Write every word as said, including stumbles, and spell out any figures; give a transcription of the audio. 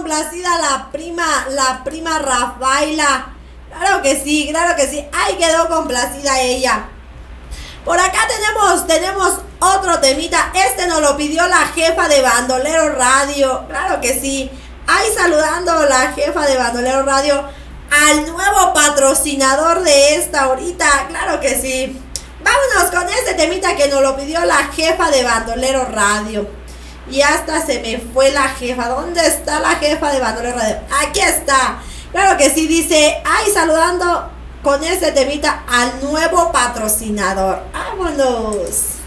complacida la prima, la prima Rafaela. Claro que sí, claro que sí. Ahí quedó complacida ella. Por acá tenemos, tenemos otro temita. Este nos lo pidió la jefa de Bandolero Radio. Claro que sí. Ahí saludando la jefa de Bandolero Radio al nuevo patrocinador de esta ahorita. Claro que sí. Vámonos con este temita que nos lo pidió la jefa de Bandolero Radio. Y hasta se me fue la jefa. ¿Dónde está la jefa de Bandolero Radio? Aquí está. Claro que sí, dice, ay, saludando con este temita al nuevo patrocinador. ¡Vámonos!